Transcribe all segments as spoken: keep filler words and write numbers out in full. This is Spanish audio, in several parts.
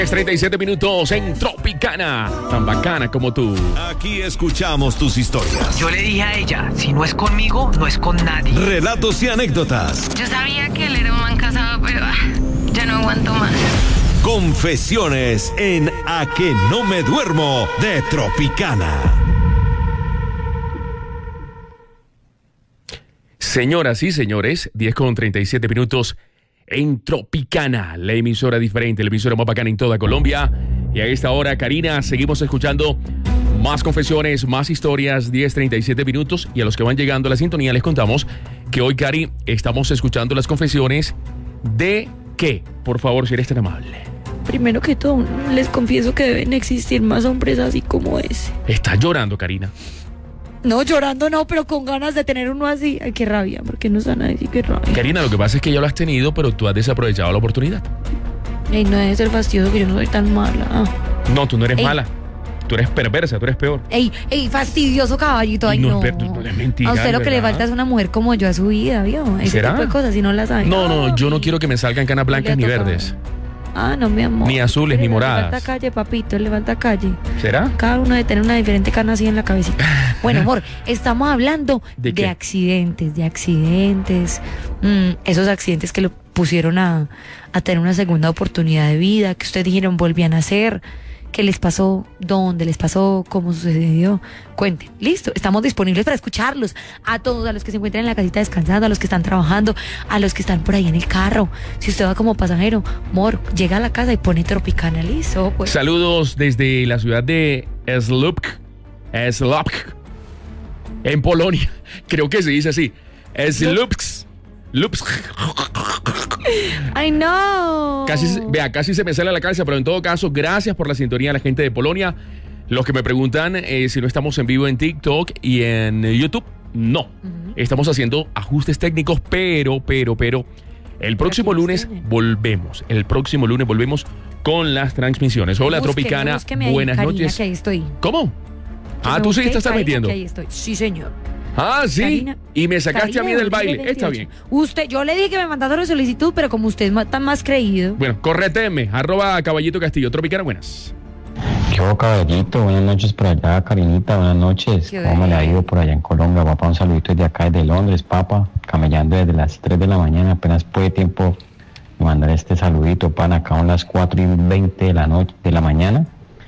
treinta y siete minutos en Tropicana, tan bacana como tú. Aquí escuchamos tus historias. Yo le dije a ella, si no es conmigo, no es con nadie. Relatos y anécdotas. Yo sabía que él era un man casado, pero ah, ya no aguanto más. Confesiones en A que no me duermo de Tropicana. Señoras y señores, diez con treinta y siete minutos en Tropicana, la emisora diferente, la emisora más bacana en toda Colombia. Y a esta hora, Karina, seguimos escuchando más confesiones, más historias, diez treinta y siete minutos. Y a los que van llegando a la sintonía les contamos que hoy, Cari, estamos escuchando las confesiones de ¿qué? Por favor, si eres tan amable. Primero que todo, les confieso que deben existir más hombres así como ese. Estás llorando, Karina. No, llorando no, pero con ganas de tener uno así. Ay, qué rabia, porque no están así, qué rabia. Karina, lo que pasa es que ya lo has tenido, pero tú has desaprovechado la oportunidad. Ey, no debe ser fastidioso que yo no soy tan mala. Ah. No, tú no eres Ey. mala. Tú eres perversa, tú eres peor. Ey, ey, fastidioso caballito. Ay, no, no. es, no es mentira. A usted lo que le ¿verdad? falta es una mujer como yo a su vida, ¿vio? Ese ¿Será? tipo de cosas, si no las sabe. No, no, yo no Ay. quiero que me salgan canas blancas ni Le ha tocado. verdes. Ah, no, mi amor. Ni azules, ni Le moradas. levanta calle, papito, levanta calle. ¿Será? Cada uno debe tener una diferente cana así en la cabecita. Bueno, amor, estamos hablando ¿De de, qué? accidentes, de accidentes. Mm, esos accidentes que lo pusieron a, a tener una segunda oportunidad de vida, que ustedes dijeron volvían a hacer. ¿Qué les pasó? ¿Dónde les pasó? ¿Cómo sucedió? Cuenten. Listo. Estamos disponibles para escucharlos. A todos, a los que se encuentran en la casita descansando, a los que están trabajando, a los que están por ahí en el carro. Si usted va como pasajero, amor, llega a la casa y pone Tropicana. Listo, pues. Saludos desde la ciudad de Słupsk, Słupsk, en Polonia. Creo que se dice así. Słupsk. Lupsk. ¡Ay, no! Casi, se- vea, casi se me sale a la cabeza, pero en todo caso, gracias por la sintonía a la gente de Polonia. Los que me preguntan eh, si no estamos en vivo en TikTok y en eh, YouTube, no. Ujú. Estamos haciendo ajustes técnicos, pero, pero, pero, el próximo aquí nos lunes tienen. volvemos. El próximo lunes volvemos con las transmisiones. Hola, Búsqueme, Tropicana. búsqueme ahí, Buenas Karina, noches. que ahí estoy. ¿Cómo? Que Ah, me tú sí busque, te estás Karina, metiendo. que ahí estoy. Sí, señor. Ah, sí. Karina- y me sacaste a mí Karina del baile. dos mil Está veintiocho. bien. Usted, yo le dije que me mandara la solicitud, pero como usted es ma- tan más creído. Bueno, correteme. Arroba Caballito Castillo. Tropicana, buenas. ¿Qué hubo, caballito? Buenas noches por allá, Karinita, buenas noches. Qué ¿Cómo le ha bien. ido por allá en Colombia, papá? Un saludito desde acá, desde Londres, papá. Camellando desde las tres de la mañana, apenas puede tiempo de mandar este saludito, pan. Acá son las cuatro y veinte de la noche, de la mañana.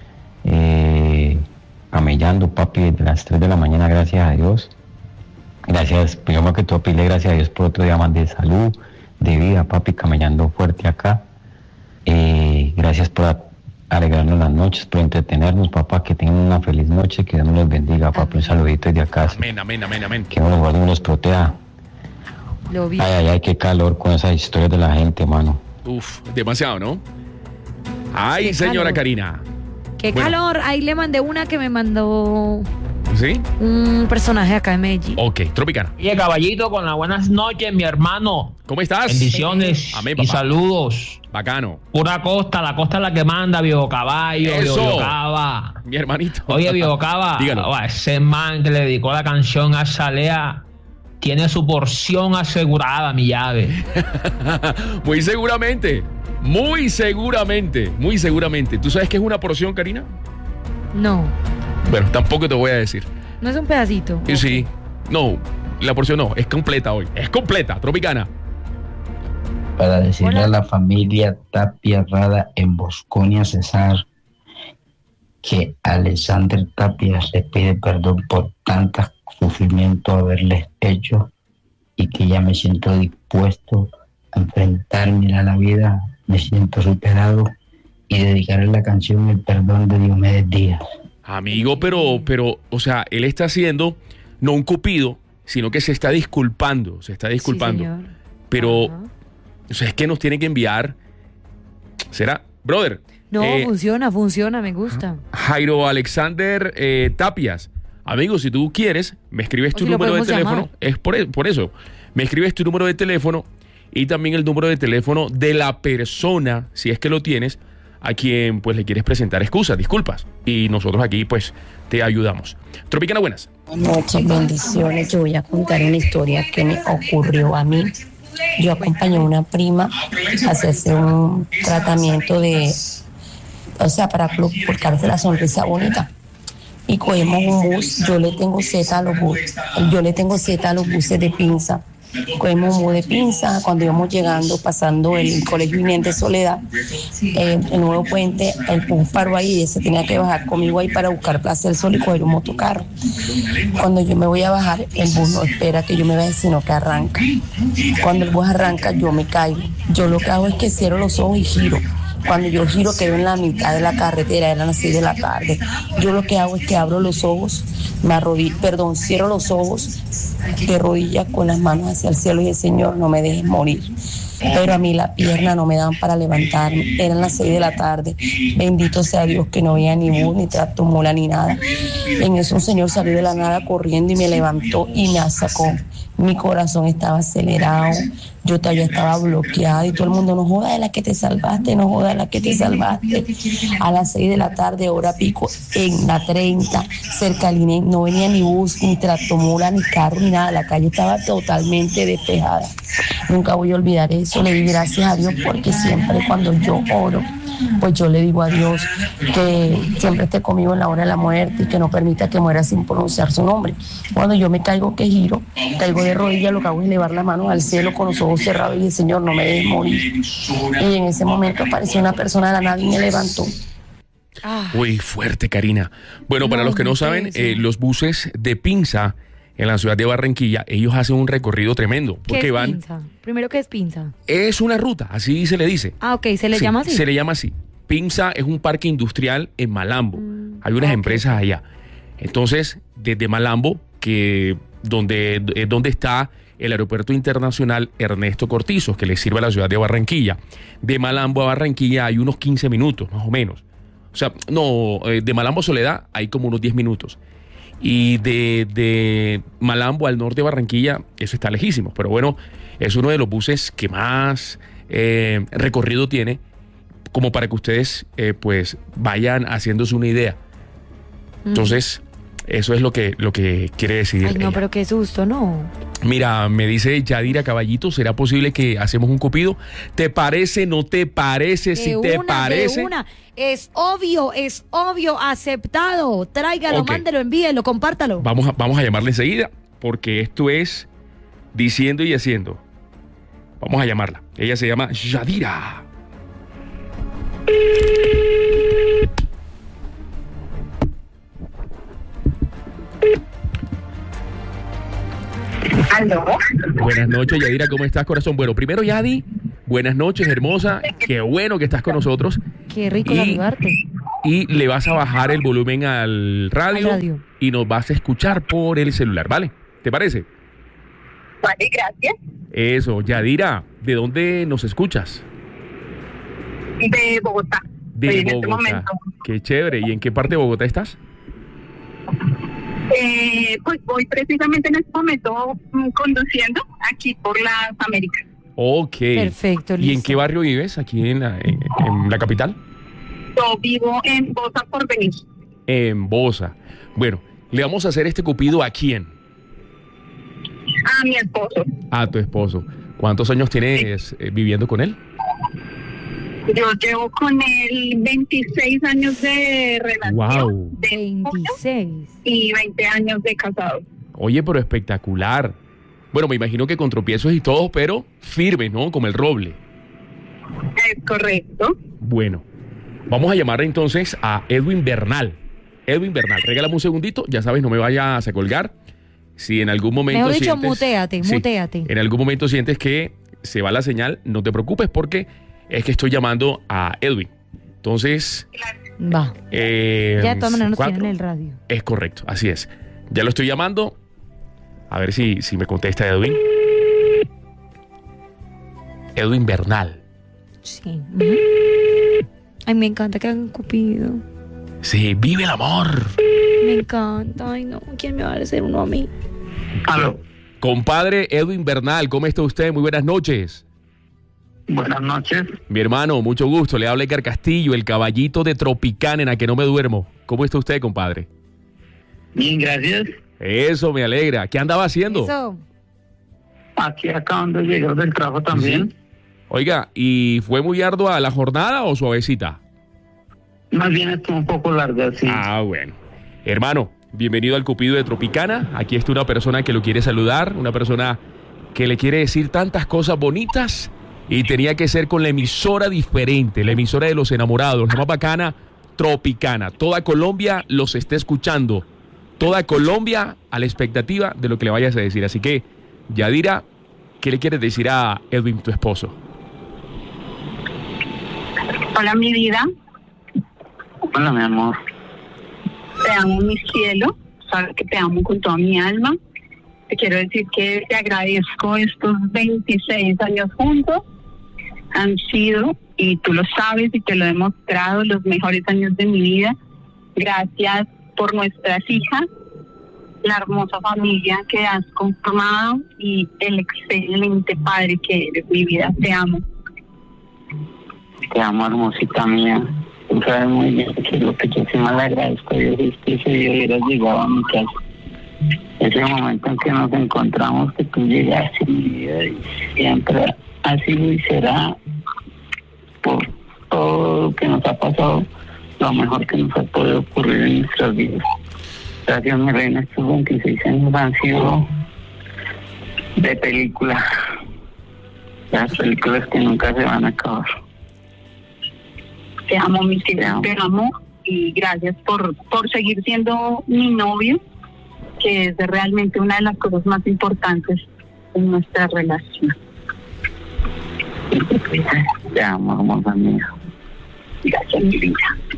Eh, camellando, papi, desde las tres de la mañana, gracias a Dios. Gracias, primero que todo, pile gracias a Dios por otro día más de salud, de vida, papi, camellando fuerte acá. Eh, gracias por a- alegrarnos las noches, por entretenernos, papá, que tengan una feliz noche, que Dios nos los bendiga, papi, un saludito desde acá, Amén, amén, amén, amén. que Dios nos guarde y nos proteja. Lo vi. Ay, ay, ay, qué calor con esas historias de la gente, mano. Uf, demasiado, ¿no? Ay, Qué señora calor. Karina. Qué Bueno. calor. Ahí le mandé una que me mandó ¿Sí? un personaje acá de Medellín. Ok, Tropicana. Oye, caballito, con las buenas noches, mi hermano. ¿Cómo estás? Bendiciones Amén, y papá. saludos. Bacano. Pura costa, la costa es la que manda, viejo caballo, Eso. viejo Cava. Mi hermanito. Oye, viejo Cava, Dígalo. oh, ese man que le dedicó la canción a Salea tiene su porción asegurada, mi llave. Muy seguramente. Muy seguramente. Muy seguramente. ¿Tú sabes qué es una porción, Karina? No, Bueno, tampoco te voy a decir. no es un pedacito. Y sí. No, la porción no. Es completa hoy. Es completa, Tropicana. Para decirle Hola. a la familia Tapia Rada en Bosconia, Cesar, que Alexander Tapia le pide perdón por tanto sufrimiento haberles hecho y que ya me siento dispuesto a enfrentarme a la vida, me siento superado y dedicaré la canción El Perdón de Diomedes Díaz. Amigo, pero, pero, o sea, él está haciendo no un cupido, sino que se está disculpando. Se está disculpando. Sí, señor. pero, Ajá. o sea, es que nos tiene que enviar. ¿Será? Brother. No, eh, funciona, funciona, me gusta. Jairo Alexander eh, Tapias. Amigo, si tú quieres, me escribes O tu si lo número de podemos teléfono. llamar. Es por, e- por eso. Me escribes tu número de teléfono y también el número de teléfono de la persona, si es que lo tienes, a quien pues le quieres presentar excusas, disculpas. Y nosotros aquí pues te ayudamos. Tropicana, buenas. Buenas noches, bendiciones. Yo voy a contar una historia que me ocurrió a mí. Yo acompañé a una prima a hacerse un tratamiento de o sea, para colocarse la sonrisa bonita. Y cogemos un bus, yo le tengo Z a los buses, yo le tengo Z a los buses de Pinza. Cogemos un bus de Pinza, cuando íbamos llegando, pasando el colegio Inés de Soledad, eh, el nuevo puente, el bus paró ahí y ese tenía que bajar conmigo ahí para buscar Plaza del Sol y coger un motocarro. Cuando yo me voy a bajar, el bus no espera que yo me baje, sino que arranca. Cuando el bus arranca, yo me caigo. Yo lo que hago es que cierro los ojos y giro. Cuando yo giro quedo en la mitad de la carretera, eran las seis de la tarde. Yo lo que hago es que abro los ojos, me arrodillo, perdón, cierro los ojos, de rodillas con las manos hacia el cielo y el Señor, no me dejes morir. Pero a mí la pierna no me dan para levantarme. Eran las seis de la tarde. Bendito sea Dios que no veía ni bus, ni tracto mula, ni nada. En eso un señor salió de la nada corriendo y me levantó y me sacó. Mi corazón estaba acelerado, yo todavía estaba bloqueada y todo el mundo, no joda de la que te salvaste, no joda de la que te salvaste. A las seis de la tarde, hora pico, en la treinta, cerca del I N E, no venía ni bus, ni tractomula, ni carro, ni nada. La calle estaba totalmente despejada. Nunca voy a olvidar eso. Le di gracias a Dios porque siempre cuando yo oro, pues yo le digo a Dios que siempre esté conmigo en la hora de la muerte y que no permita que muera sin pronunciar su nombre. Cuando yo me caigo, que giro, caigo de rodillas, lo que hago es elevar la mano al cielo con los ojos cerrados y el Señor, no me dejes morir. Y en ese momento apareció una persona de la nada y me levantó. Uy, fuerte, Karina. Bueno, para No, los que no no saben, sé, eh, los buses de Pinza en la ciudad de Barranquilla, ellos hacen un recorrido tremendo. ¿Qué Porque es van. pinza? Primero, ¿qué es pinza? Es una ruta, así se le dice. Ah, ok, ¿se le Sí, llama así? Se le llama así. Pinza es un parque industrial en Malambo. Mm, Hay unas ok. empresas allá. Entonces, desde Malambo, que donde, eh, donde está el aeropuerto internacional Ernesto Cortizos, que le sirve a la ciudad de Barranquilla. De Malambo a Barranquilla hay unos quince minutos, más o menos. O sea, no, eh, de Malambo a Soledad hay como unos diez minutos. Y de, de Malambo al norte de Barranquilla, eso está lejísimo. Pero bueno, es uno de los buses que más eh, recorrido tiene, como para que ustedes eh, pues vayan haciéndose una idea. Entonces, eso es lo que, lo que quiere decir. Ay, no, ella. pero qué susto, ¿no? Mira, me dice Yadira Caballito, ¿será posible que hacemos un cupido? ¿Te parece? ¿No te parece? De Si te una, parece. de una. Es obvio, es obvio, aceptado. Tráigalo, Ok. mándelo, envíelo, compártalo. Vamos a, vamos a llamarle enseguida, porque esto es diciendo y haciendo. Vamos a llamarla. Ella se llama Yadira. ¿Aló? Buenas noches, Yadira, ¿cómo estás, corazón? Bueno, primero, Yadi, buenas noches, hermosa. Qué bueno que estás con nosotros. Qué rico Y- saludarte. Y le vas a bajar el volumen al radio, Al radio. y nos vas a escuchar por el celular, ¿vale? ¿Te parece? Vale, gracias. Eso, Yadira, ¿de dónde nos escuchas? De Bogotá. De Estoy en este Bogotá. momento. Qué chévere. ¿Y en qué parte de Bogotá estás? Eh, pues voy precisamente en este momento mm, conduciendo aquí por las Américas. Ok. Perfecto, ¿Y en listo. qué barrio vives? ¿Aquí en la, en, en la capital? Yo vivo en Bosa por venir. En Bosa. Bueno, le vamos a hacer este cupido ¿a quién? A mi esposo. A tu esposo. ¿Cuántos años tienes eh, viviendo con él? Yo llevo con él veintiséis años de relación. Wow. De novio veintiséis. y veinte años de casado. Oye, pero espectacular. Bueno, me imagino que con tropiezos y todo, pero firme, ¿no? Como el roble. Es correcto. Bueno, vamos a llamar entonces a Edwin Bernal. Edwin Bernal, regálame un segundito, ya sabes, no me vayas a colgar. Si en algún momento Mejor dicho, sientes- mutéate, Sí, mutéate. en algún momento sientes que se va la señal, no te preocupes porque es que estoy llamando a Edwin. Entonces, Va. eh, Ya de todas maneras nos cuatro. tienen en el radio. Es correcto, así es. Ya lo estoy llamando. A ver si, si me contesta Edwin. Edwin Bernal. Sí. Ujú. Ay, me encanta que hagan cupido. Sí, vive el amor. Me encanta. Ay, no. ¿Quién me va a hacer uno a mí? Aló, Compadre Edwin Bernal, ¿cómo está usted? Muy buenas noches. buenas noches. Mi hermano, mucho gusto. Le habla Edgar Castillo, el caballito de Tropicana, en a que no me duermo. ¿Cómo está usted, compadre? Bien, gracias. Eso me alegra. ¿Qué andaba haciendo? Eso. Aquí acabando de llegar del trabajo también. Oiga, ¿y fue muy ardua la jornada o suavecita? Más bien estuvo un poco larga, sí. Ah, bueno. Hermano, bienvenido al Cupido de Tropicana. Aquí está una persona que lo quiere saludar, una persona que le quiere decir tantas cosas bonitas y tenía que ser con la emisora diferente, la emisora de los enamorados, la más bacana, Tropicana. Toda Colombia los está escuchando. Toda Colombia a la expectativa de lo que le vayas a decir. Así que, Yadira, ¿qué le quieres decir a Edwin, tu esposo? Hola, mi vida. Hola, mi amor. Te amo, mi cielo. Sabes que te amo con toda mi alma. Te quiero decir que te agradezco estos veintiséis años juntos. Han sido, y tú lo sabes y te lo he demostrado, los mejores años de mi vida. Gracias por nuestras hijas, la hermosa familia que has conformado y el excelente padre que eres, mi vida. Te amo. Te amo, hermosita mía. Tú sabes muy bien que lo que yo sí más le agradezco a Dios es que ese día hubieras llegado a mi casa. Ese momento en que nos encontramos, que tú llegaste a mi vida y siempre ha sido y será, por todo lo que nos ha pasado, lo mejor que nos ha podido ocurrir en nuestras vidas. Gracias, mi reina. Estos veintiséis años han sido de película. Las películas que nunca se van a acabar. Te amo, mi cielo, te amo y gracias por, por seguir siendo mi novio, que es realmente una de las cosas más importantes en nuestra relación. Te amo, hermosa mía. Gracias, mi vida.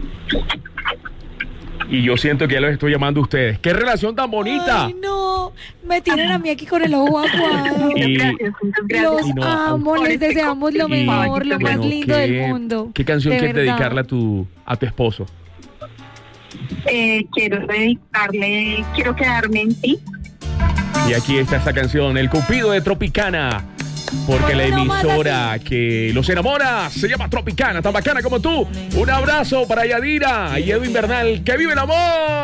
Y yo siento que ya los estoy llamando a ustedes. ¡Qué relación tan bonita! Ay, no, me tienen a mí aquí con el ojo aguado. Y- Gracias, muchas gracias. Los Y no, amo, por les este deseamos lo copito. mejor, lo más Bueno, lindo ¿qué- del mundo. ¿Qué canción de quieres verdad. dedicarle a tu, a tu esposo? Eh, quiero dedicarle, quiero quedarme en ti. Y aquí está esta canción, El Cupido de Tropicana. Porque la Bueno, nomás emisora que los enamora se llama Tropicana, tan bacana como tú. Un abrazo para Yadira y Edwin Bernal. ¡Que vive el amor!